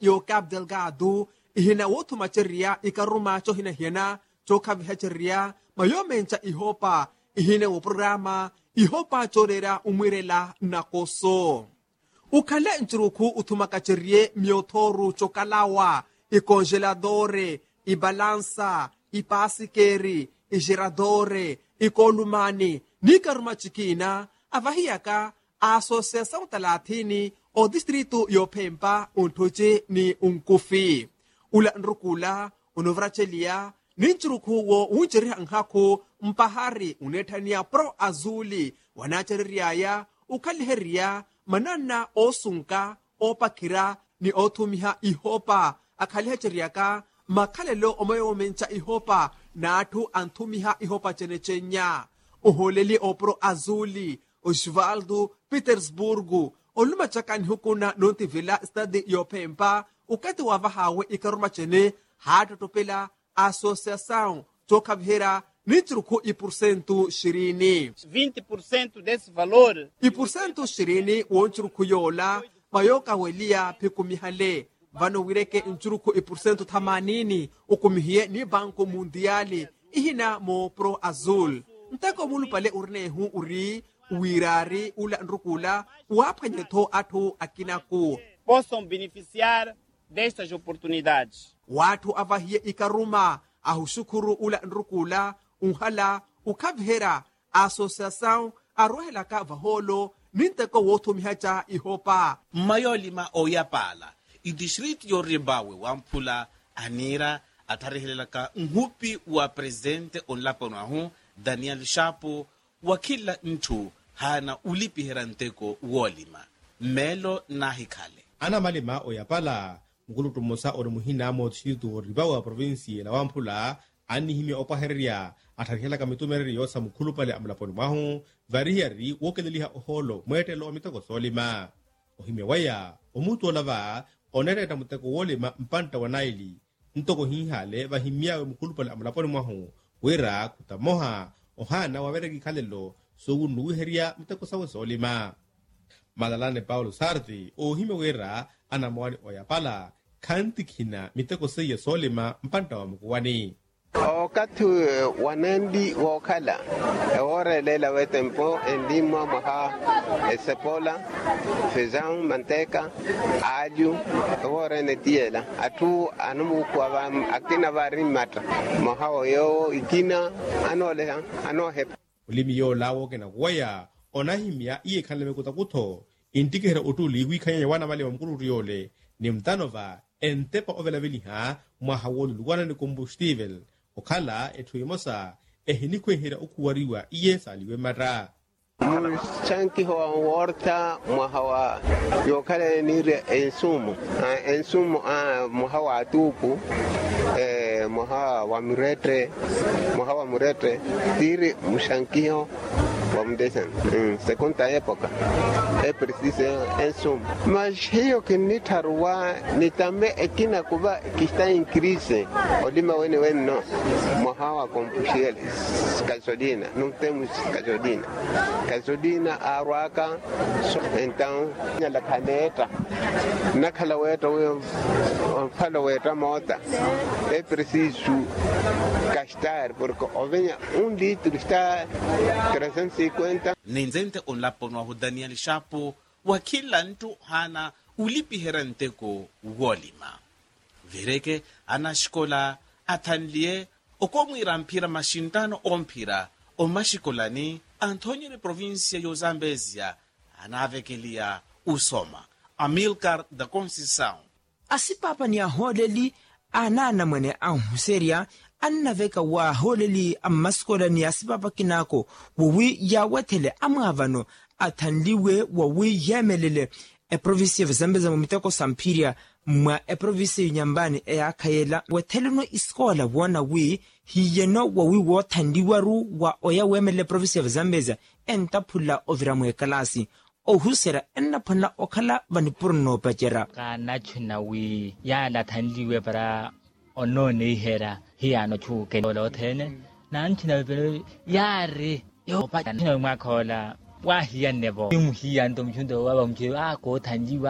yo Cabo Delgado ihina wotu macheria ikaruma cho hina hiena cho kavihacheria mayomencha ihopa ihine wo programa ihopa chorera umwirela nakoso ukale nchuruku utumakacherie miotoru chokalawa icongeladore ibalansa ipasikeri igeradore ikolumani nikaruma chikina avahiyaka Associação Talatini o distrito Yopempa untoje ni unkufi ula nrukula unovrachelia ninchuruku wo unjeri anghako mpahari unetania pro azuli wanacheriaya ukaliheria manana osunka opakira ni otumiha ihopa akalihecheriaka makalelo omoyo mencha ihopa natu antumiha ihopa chenechenya uholeli opro azuli Osvaldo Petersburgo oluma chakani hukuna nontivila stade Yopempa ukati wavahawe ikaruma chene hata topela associação tokavhera nitruku iporcento shirini 20% desse valor iporcento shirini wonchuruku yola mayoka welia pekumihale vano wireke nchuruku iporcento 80 ukumihie ni banco mundiali ihina mo pro azul ntako mulu pale urnehu uri wirari ula nrukula wapanyeto atu akinaku possam beneficiar destas oportunidades. Watu avahie ikaruma ahushukuru ula nrukula unhala ukavhera associação arohela ka vaholo ninteko wotu mihacha ihopa mayolima oyapala idistrito yorimbawe wampula anira atarihelelaka nhupi wa presidente onlaponahu Daniel Chapo wa kila nchu hana ulipihera nteko wolima melo nahikhale ana malima oyapala ngulutu mosa oromuhina mo tshitu ribawa provinsi la wampula anihimi opaheria atharihela kamitumereri yosa mukhulupale amlaponi mahu variari wokeleliha oholo mwetelo omitoko solima ohime waya omutu olava onereta muteko wolima mpanta wa Naili ntoko hihale vahimiawe mukhulupale amlaponi mahu wera kutamoha ohana wavereki khalelo sogunuheria muteko sawe solima Madalane Paulo Sardi ohime wera anamwani oyapala kantikhina miteko seye solima mpanta wa mkuwani wakati wanendi wakala orelela wetempo endima maha sepola feijão manteca alho orene tiela atu anumu kwa akina varimata maha yo ikina anohe ulimi yo lawo kena waya onahimia iye khanleme kutakutho intikehera utuli wikhanya wana mali wa mkulu yole ni mtanova entepa ovelaveliha mwahawolu lugwana ni combustível okhala ethuimosa ehinikwehera ukuwariwa iye saliwe mara chanki ho warta mwahawa yokale nire ensumu mwahawa tuku mwahawa murete tiri mushankio wa mdesan segunda época é preciso ensumo mas hiyo kinitarwa nitame ekina kuba que está em crise olima wene no mwahawa combustível gasolina não temos gasolina arwaka então la caneta nakhala weta fala weta mota é preciso gastar porque ovenha litro está 350 ninzente onlaponwa hu Daniel Chapo wa kila ntu hana ulipihera nteko wolima vireke anashikola athanlie okomwira mphira mashintano omphira omashikolani Antonio de província yo Zambésia anavekelia usoma Amilcar da Conceição asipapa ni aholeli anana mwene anhuseria annaveka wa holeli amaskola ni asipapa kinako wuwi ya wetele amavano athanliwe wuwi yemelele provinsia ya Zambésia mumiteko sampiria mwa provinsia nyambani akhayela wetheleno iskola wona wi hiyeno wuwi wothandiwaru wa oya wemele provinsia ya Zambésia entaphula oviramwe kalasi ohusera ennaphana okhala vanipurno pachera kana chuna wi ya la thanliwe para onone hera hiano chu ke lo thene nan china be yari yo pa china ma khola wa hian nebo hian tum chun do wa bang chi a ko thanliwa